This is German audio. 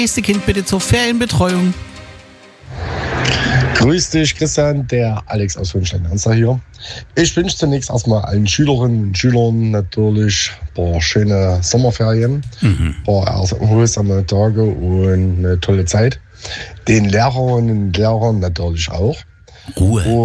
Nächste Kind bitte zur Ferienbetreuung. Grüß dich, Christian, der Alex aus Hohenstein-Ernstthal hier. Ich wünsche zunächst erstmal allen Schülerinnen und Schülern natürlich ein paar schöne Sommerferien, ein paar erholsame Tage und eine tolle Zeit. Den Lehrerinnen und Lehrern natürlich auch. Ruhe.